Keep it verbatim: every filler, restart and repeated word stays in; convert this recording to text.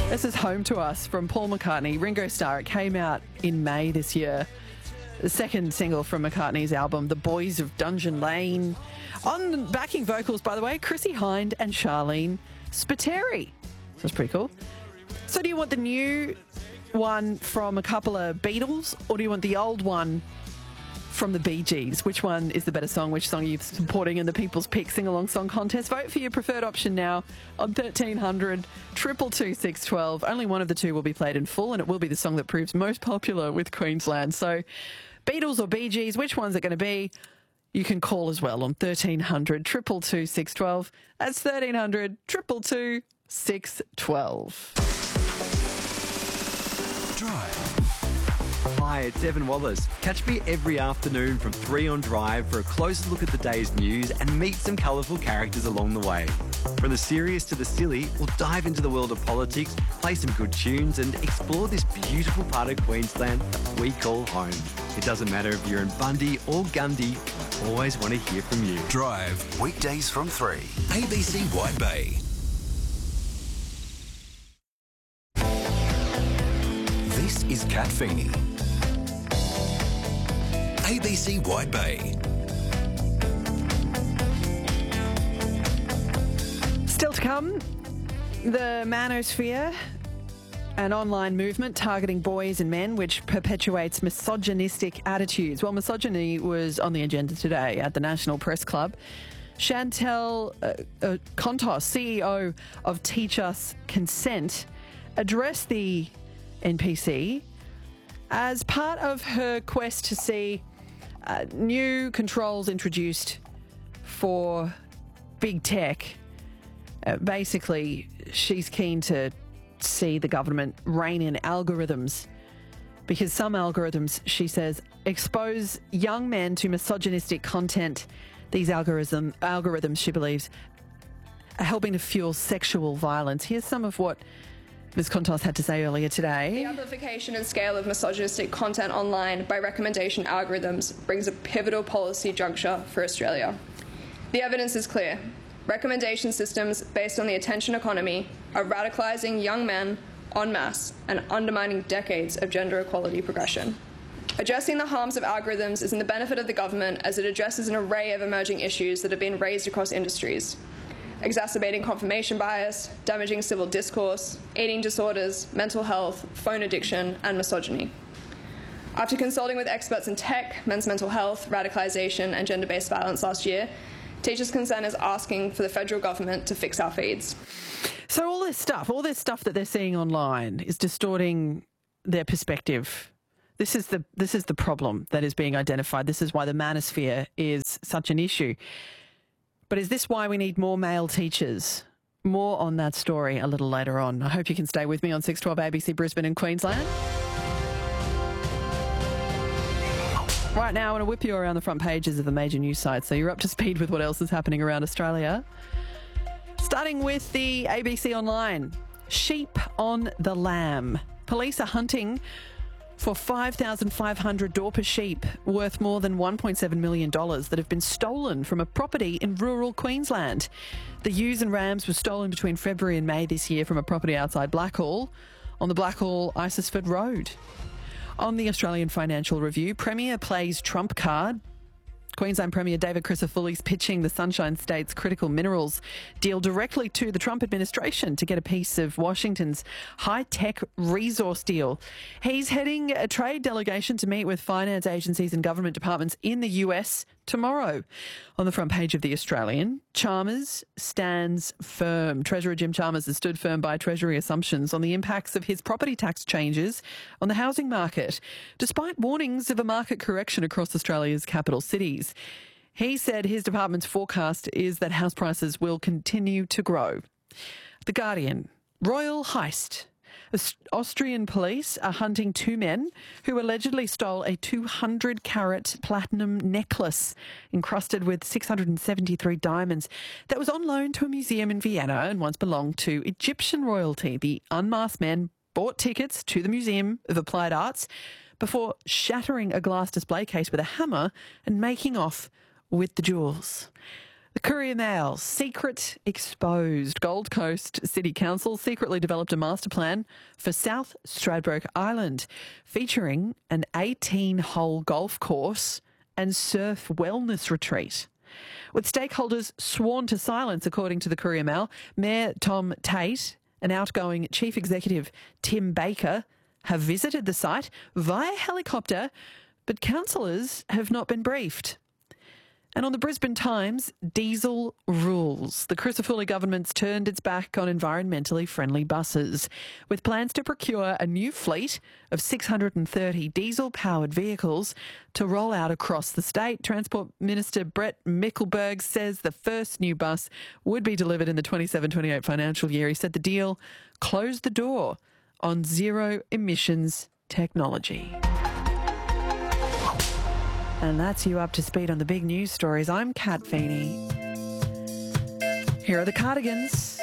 This is Home to Us from Paul McCartney, Ringo Starr. It came out in May this year. The second single from McCartney's album, The Boys of Dungeon Lane. On backing vocals, by the way, Chrissie Hynde and Charlene Spiteri. That's pretty cool. So do you want the new one from a couple of Beatles, or do you want the old one from the Bee Gees? Which one is the better song? Which song are you supporting in the People's Pick Sing-Along Song Contest? Vote for your preferred option now on thirteen hundred, two two two, six one two. Only one of the two will be played in full, and it will be the song that proves most popular with Queensland. So Beatles or Bee Gees, which one's it going to be? You can call as well on thirteen hundred, two two two, six one two. That's thirteen hundred, two two two, six one two. Drive. Hi, it's Evan Wallace. Catch me every afternoon from three on Drive for a closer look at the day's news and meet some colourful characters along the way. From the serious to the silly, we'll dive into the world of politics, play some good tunes and explore this beautiful part of Queensland that we call home. It doesn't matter if you're in Bundy or Gundy, I always want to hear from you. Drive, weekdays from three. A B C White Bay. This is Kat Feeney. A B C White Bay. Still to come, the manosphere, an online movement targeting boys and men which perpetuates misogynistic attitudes. Well, misogyny was on the agenda today at the National Press Club. Chantel uh, uh, Contos, C E O of Teach Us Consent, addressed the N P C as part of her quest to see uh, new controls introduced for big tech. Uh, basically, she's keen to see the government rein in algorithms because some algorithms, she says, expose young men to misogynistic content. These algorithm, algorithms, she believes, are helping to fuel sexual violence. Here's some of what Miz Contos had to say earlier today. The amplification and scale of misogynistic content online by recommendation algorithms brings a pivotal policy juncture for Australia. The evidence is clear. Recommendation systems based on the attention economy are radicalising young men en masse and undermining decades of gender equality progression. Addressing the harms of algorithms is in the benefit of the government as it addresses an array of emerging issues that have been raised across industries. Exacerbating confirmation bias, damaging civil discourse, eating disorders, mental health, phone addiction, and misogyny. After consulting with experts in tech, men's mental health, radicalisation, and gender-based violence last year, Teach Us Consent is asking for the federal government to fix our feeds. So all this stuff, all this stuff that they're seeing online is distorting their perspective. This is the this is the problem that is being identified. This is why the manosphere is such an issue. But is this why we need more male teachers? More on that story a little later on. I hope you can stay with me on six twelve A B C Brisbane and Queensland. Right now, I want to whip you around the front pages of the major news sites so you're up to speed with what else is happening around Australia. Starting with the A B C Online. Sheep on the lam. Police are hunting for five thousand five hundred Dorper sheep worth more than one point seven million dollars that have been stolen from a property in rural Queensland. The ewes and rams were stolen between February and May this year from a property outside Blackhall on the Blackhall-Isisford Road. On the Australian Financial Review, Premier plays trump card. Queensland Premier David Crisafulli's pitching the Sunshine State's critical minerals deal directly to the Trump administration to get a piece of Washington's high-tech resource deal. He's heading a trade delegation to meet with finance agencies and government departments in the U S tomorrow. On the front page of The Australian, Chalmers stands firm. Treasurer Jim Chalmers has stood firm by Treasury assumptions on the impacts of his property tax changes on the housing market, despite warnings of a market correction across Australia's capital cities. He said his department's forecast is that house prices will continue to grow. The Guardian, royal heist. Austrian police are hunting two men who allegedly stole a two hundred carat platinum necklace encrusted with six hundred seventy-three diamonds that was on loan to a museum in Vienna and once belonged to Egyptian royalty. The unmasked men bought tickets to the Museum of Applied Arts before shattering a glass display case with a hammer and making off with the jewels. The Courier Mail, secret exposed. Gold Coast City Council secretly developed a master plan for South Stradbroke Island, featuring an eighteen-hole golf course and surf wellness retreat. With stakeholders sworn to silence, according to the Courier Mail, Mayor Tom Tate and outgoing Chief Executive Tim Baker have visited the site via helicopter, but councillors have not been briefed. And on the Brisbane Times, diesel rules. The Crisafulli government's turned its back on environmentally friendly buses, with plans to procure a new fleet of six hundred thirty diesel-powered vehicles to roll out across the state. Transport Minister Brett Mickelberg says the first new bus would be delivered in the twenty-seven twenty-eight financial year. He said the deal closed the door on zero-emissions technology. And that's you up to speed on the big news stories. I'm Kat Feeney. Here are the Cardigans.